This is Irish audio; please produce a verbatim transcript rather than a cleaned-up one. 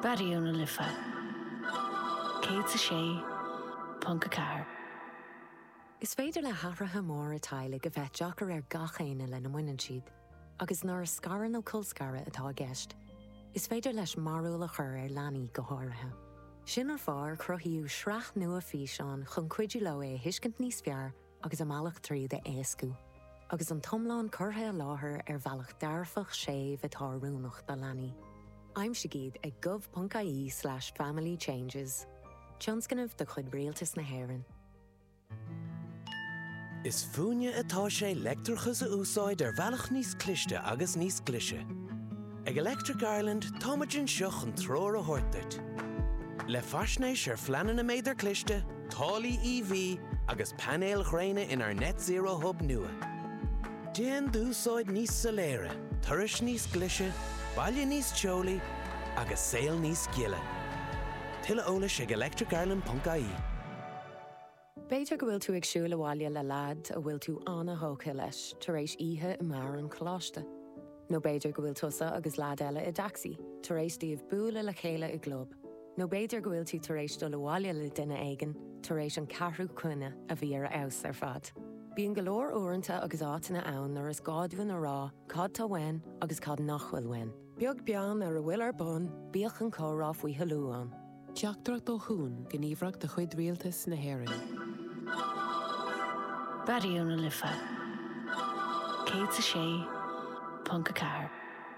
Bariúna lifa. Céad sa sé, Punca Car. Is féidir le hathratha mór atáile go bheith deacair ar gachéine le na muinean siad, agus nuair scaran ó culscara atá gceist, is féidir leis marúil a chur ar leanaí go háirithe. Sin ar fáir cruthaíú sreacht nua físeán chun cuidiú le é thuiscint níos fearr agus amálach tríd a éascú. Agus an tomláin curtha láthair ar bhealach dearfach séh atá rúnach do leanaí. Aimsigid ag gov.ie slash family changes. Tionscanmh do chud rialtas na hÉireann. Is fúine atá sé leictreachas a úsáid ar bhealach níos cliste agus níos clise. Ag Electric Ireland táimeann seach an tróir a thuirteart. Le faisnéis ar phleanan na méidir cliste, tálaí E V agus panéal chréine in ar net zero hub nua. Déan dúsáid níos soléire, turais níos glise, baile níos teolaí agus saol níos giile. Tuile eolais ag electric ireland dot I E. Béidir go bhfuil tú ag siúil abhaile le lad a bhfuil tú anna thócha leis tar éis oíche i mar an chláiste. nó béidir go bhfuil tusa agus lad eile i daxi tar éis díobh buaile le chéile i glob. nó béidir go bhfuil tú tar éis do abhaile le duine éigean tar éis an ceathrú cuine a bhí ar aus ar fad. Bíonn go leor uaireanta agus átainna ann ar is gáidmhain a rá, cad tá wein agus cad nachhfuil wein. Beag bean ar a bhfuil ar bun, bíoch an córá faoi halúán. Teachtarach do hún gníomhreacht de chuid rialtas na hÉireann. Bariúna lifa. Céad sa sé, Punca Car.